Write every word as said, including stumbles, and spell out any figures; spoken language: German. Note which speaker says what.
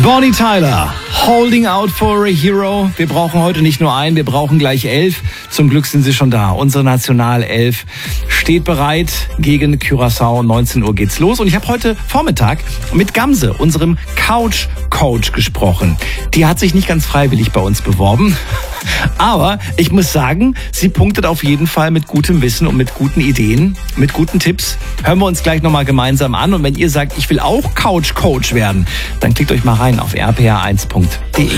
Speaker 1: Bonnie Tyler, Holding Out for a Hero. Wir brauchen heute nicht nur einen, wir brauchen gleich elf. Zum Glück sind sie schon da. Unsere Nationalelf steht bereit gegen Curaçao. neunzehn Uhr geht's los. Und ich habe heute Vormittag mit Gamse, unserem Couch-Coach, gesprochen. Die hat sich nicht ganz freiwillig bei uns beworben. Aber ich muss sagen, sie punktet auf jeden Fall mit gutem Wissen und mit guten Ideen, mit guten Tipps. Hören wir uns gleich nochmal gemeinsam an. Und wenn ihr sagt, ich will auch Couch-Coach werden, dann klickt euch mal rein auf r p r eins punkt d e.